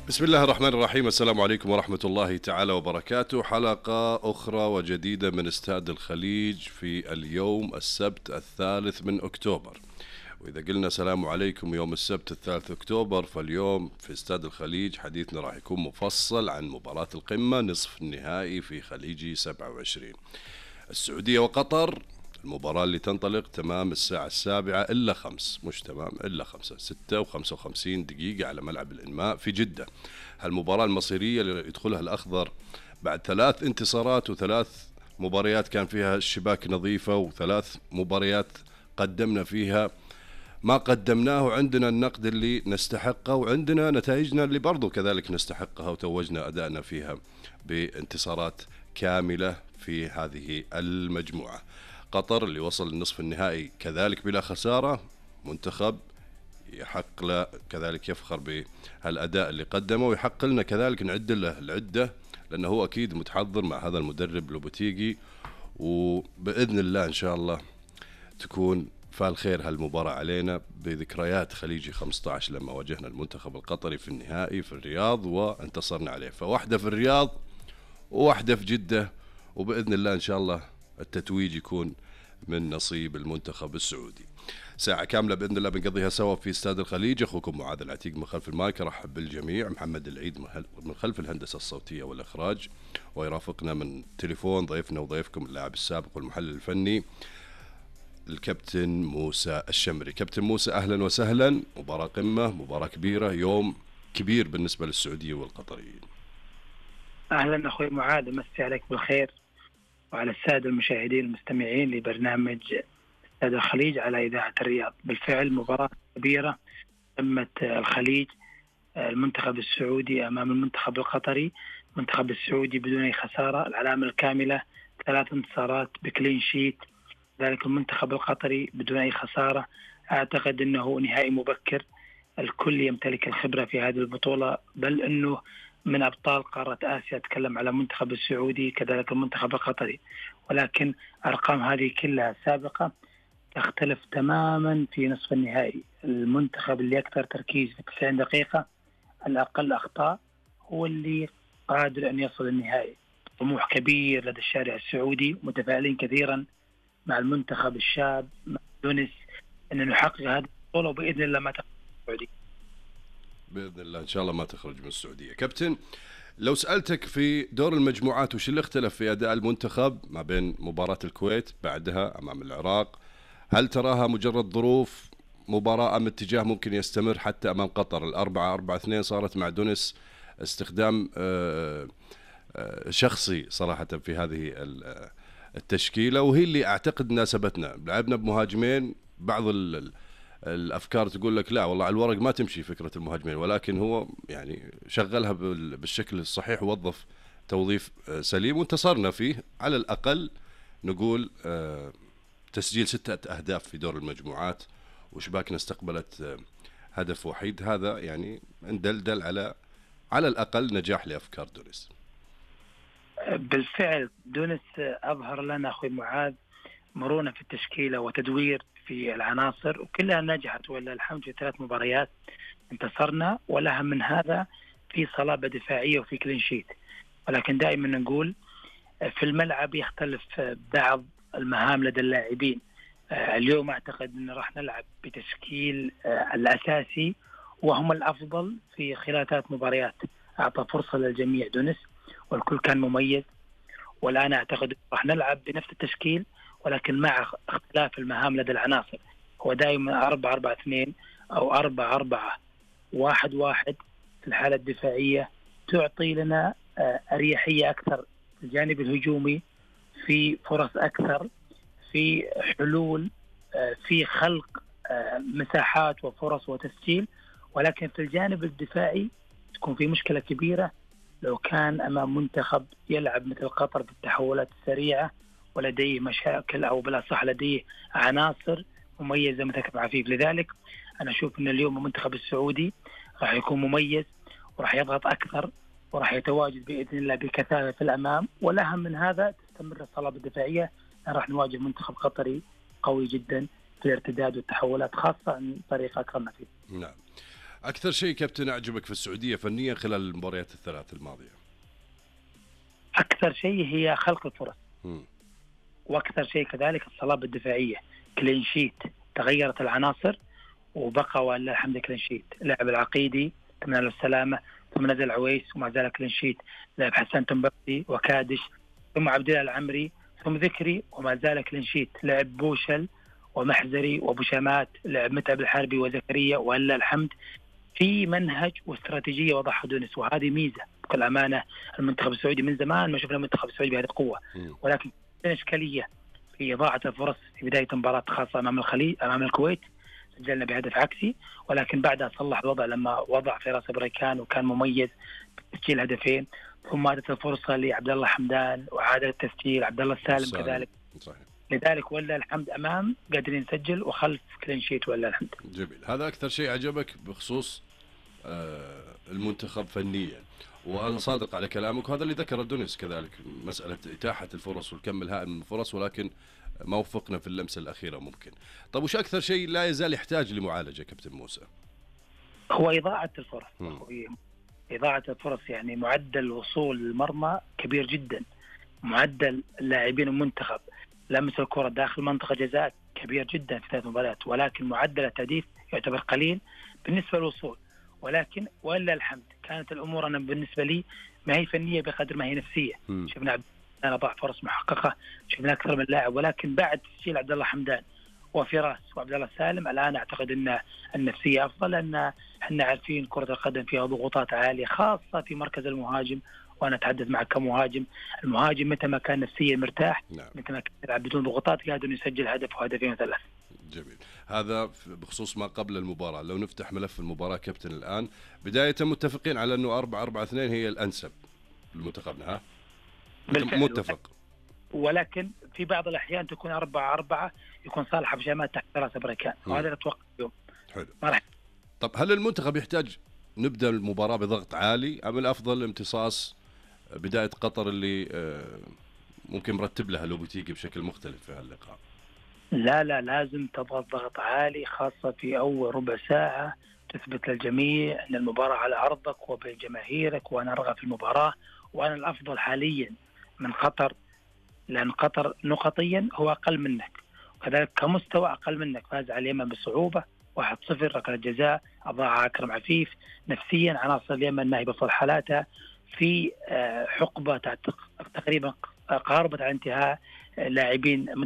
بسم الله الرحمن الرحيم. السلام عليكم ورحمة الله تعالى وبركاته. حلقة أخرى وجديدة من استاد الخليج في اليوم السبت 3 أكتوبر. وإذا قلنا سلام عليكم يوم السبت 3 أكتوبر، فاليوم في استاد الخليج حديثنا راح يكون مفصل عن مباراة القمة نصف النهائي في خليجي 27، السعودية وقطر. المباراة اللي تنطلق تمام الساعة 7 إلا 5، مش تمام إلا 5، 6 و55 على ملعب الإنماء في جدة. هالمباراة المصيرية اللي يدخلها الأخضر بعد 3 انتصارات و3 مباريات كان فيها الشباك نظيفة، و3 مباريات قدمنا فيها ما قدمناه، عندنا النقد اللي نستحقه وعندنا نتائجنا اللي برضو كذلك نستحقها، وتوجنا أدائنا فيها بانتصارات كاملة في هذه المجموعة. قطر اللي وصل للنصف النهائي كذلك بلا خسارة، منتخب يحق له كذلك يفخر بهالأداء اللي قدمه، ويحق لنا كذلك نعد له العدة، لأنه هو أكيد متحضر مع هذا المدرب لوبوتيجي، وبإذن الله إن شاء الله تكون فالخير هالمباراة علينا بذكريات خليجي 15 لما واجهنا المنتخب القطري في النهائي في الرياض وانتصرنا عليه، فواحدة في الرياض وواحدة في جدة، وبإذن الله إن شاء الله التتويج يكون من نصيب المنتخب السعودي. ساعة كاملة بإذن الله بنقضيها سوا في استاد الخليج. أخوكم معاذ العتيق من خلف المايك، أرحب بالجميع. محمد العيد من خلف الهندسة الصوتية والإخراج، ويرافقنا من تليفون ضيفنا وضيفكم اللاعب السابق والمحلل الفني الكابتن موسى الشمري. كابتن موسى أهلا وسهلا. مباراة قمة، مباراة كبيرة، يوم كبير بالنسبة للسعودية والقطريين. أهلا أخوي معاذ، مسي عليك بالخير وعلى السادة المشاهدين المستمعين لبرنامج استاد الخليج على إذاعة الرياض. بالفعل مباراة كبيرة، قمة الخليج، المنتخب السعودي أمام المنتخب القطري. المنتخب السعودي بدون أي خسارة، العلامة الكاملة، 3 انتصارات بكلين شيت. ذلك المنتخب القطري بدون أي خسارة. أعتقد أنه نهائي مبكر، الكل يمتلك الخبرة في هذه البطولة، بل أنه من أبطال قارة آسيا. أتكلم على المنتخب السعودي كذلك المنتخب القطري، ولكن أرقام هذه كلها سابقة، تختلف تماما في نصف النهائي. المنتخب اللي أكثر تركيز في 90 دقيقة، الأقل أخطاء، هو اللي قادر أن يصل النهائي. طموح كبير لدى الشارع السعودي، متفائلين كثيرا مع المنتخب الشاب مع تونس أن نحقق هذه البطولة، وبإذن الله ما تخرج السعودية. بإذن الله إن شاء الله ما تخرج من السعودية. كابتن، لو سألتك في دور المجموعات وش اللي اختلف في أداء المنتخب ما بين مباراة الكويت بعدها أمام العراق، هل تراها مجرد ظروف مباراة أم اتجاه ممكن يستمر حتى أمام قطر؟ 4-4-2 صارت مع تونس استخدام شخصي صراحة في هذه التشكيلة، وهي اللي أعتقد ناسبتنا. لعبنا بمهاجمين، بعض الافكار تقول لك لا والله على الورق ما تمشي فكره المهاجمين، ولكن هو يعني شغلها بالشكل الصحيح ووظف توظيف سليم، وانتصرنا فيه على الاقل. نقول تسجيل 6 أهداف في دور المجموعات، وشباكنا استقبلت هدف وحيد. هذا يعني ندلدل على الاقل نجاح لافكار تونس. بالفعل تونس أظهر لنا أخوي معاذ مرونة في التشكيلة وتدوير في العناصر، وكلها نجحت ولله الحمد. في 3 مباريات انتصرنا، ولها من هذا في صلابة دفاعية وفي كلين شيت. ولكن دائما نقول في الملعب يختلف بعض المهام لدى اللاعبين. اليوم أعتقد أن راح نلعب بتشكيل الأساسي، وهم الأفضل في خلال 3 مباريات. أعطى فرصة للجميع تونس والكل كان مميز. والآن أعتقد راح نلعب بنفس التشكيل، ولكن مع اختلاف المهام لدى العناصر. هو دائما 4-4-2 أو 4-4-1-1 في الحالة الدفاعية، تعطي لنا أريحية أكثر في الجانب الهجومي، في فرص أكثر، في حلول، في خلق مساحات وفرص وتسجيل. ولكن في الجانب الدفاعي تكون في مشكلة كبيرة لو كان أمام منتخب يلعب مثل قطر بالتحولات السريعة، ولديه مشاكل أو بلا صح لديه عناصر مميزة مثل كريم عفيف. لذلك أنا أشوف أن اليوم المنتخب السعودي راح يكون مميز، وراح يضغط أكثر، وراح يتواجد بإذن الله بكثافة في الأمام. والأهم من هذا تستمر الصلابة الدفاعية. راح نواجه منتخب قطري قوي جدا في الارتداد والتحولات، خاصة عن طريق أكرم عفيف. نعم. أكثر شيء كابتن أعجبك في السعودية فنيا خلال المباريات الثلاث الماضية؟ أكثر شيء هي خلق الفرص، مم. وأكثر شيء كذلك الصلابة الدفاعية، كلين شيت، تغيرت العناصر وبقى ولله الحمد كلين شيت. لعب العقيدي اتمنى له السلامة، ثم نزل عويس وما زال كلين شيت. لعب حسان تنبختي وكادش، ثم عبد الله العمري، ثم ذكري وما زال كلين شيت. لعب بوشل ومحزري وابو شامات، لعب متعب الحربي وزكريا ولله الحمد. في منهج واستراتيجية وضعها دونس، وهذه ميزة بكل أمانة. المنتخب السعودي من زمان ما شفنا المنتخب السعودي بهذه القوة، ولكن إشكالية في إضاعة الفرص في بداية المباراة، خاصة أمام الخليج أمام الكويت سجلنا بهدف عكسي، ولكن بعدها صلح الوضع لما وضع فراس بريكان وكان مميز بتسجيل هدفين. ثم عادت الفرصة لعبد الله حمدان وعاد التسجيل عبد الله السالم كذلك. صحيح. لذلك ولله الحمد أمام قادرين نسجل وخلف كلين شيت ولله الحمد. جميل. هذا أكثر شيء عجبك بخصوص المنتخب فنيا، وأنا صادق على كلامك، وهذا اللي ذكر دونيس كذلك، مسألة إتاحة الفرص والكم الهائل من الفرص، ولكن ما وفقنا في اللمسة الأخيرة ممكن. طيب وش أكثر شيء لا يزال يحتاج لمعالجة كابتن موسى؟ هو إضاعة الفرص. إضاعة الفرص، يعني معدل الوصول للمرمى كبير جدا، معدل اللاعبين المنتخب لمس الكرة داخل منطقة جزاء كبير جدا في 3 مباريات، ولكن معدل التهديف يعتبر قليل بالنسبة للوصول. ولكن ولله الحمد كانت الأمور أنا بالنسبة لي ما هي فنية بقدر ما هي نفسية. شفنا أنا ضاع فرص محققة، شفنا أكثر من لاعب، ولكن بعد تسجيل عبد الله حمدان وفراس وعبد الله السالم الآن أعتقد أن النفسية أفضل، لأن احنا عارفين كرة القدم فيها ضغوطات عالية خاصة في مركز المهاجم، وأنا أتحدث معك كمهاجم. المهاجم متى ما كان نفسيا مرتاح، متى ما كان يلعب بدون ضغوطات قادر يسجل هدف وهدفين وثلاث. جميل. هذا بخصوص ما قبل المباراة. لو نفتح ملف المباراة كابتن الآن، بداية متفقين على أنه 4-4-2 هي الأنسب لمنتخبنا، ها؟ متفق. ولكن في بعض الأحيان تكون 4-4 يكون صالح أبو شامات تحت راس بركان، وهذا أتوقع اليوم. حلو. طب هل المنتخب يحتاج نبدأ المباراة بضغط عالي، أم الأفضل امتصاص بداية قطر اللي ممكن مرتب لها لو بتيجي بشكل مختلف في هاللقاء؟ لا لازم تضغط ضغط عالي، خاصة في أول ربع ساعة، تثبت للجميع أن المباراة على أرضك وبين جماهيرك وأنا أرغب في المباراة وأنا الأفضل حاليا من قطر، لأن قطر نقطيا هو أقل منك، وكذلك كمستوى أقل منك. فاز على اليمن بصعوبة 1-0 ركلة جزاء أضاع أكرم عفيف. نفسيا عناصر اليمن ناهبة في حالاتها في حقبة تقريبا قاربة على انتهاء لاعبين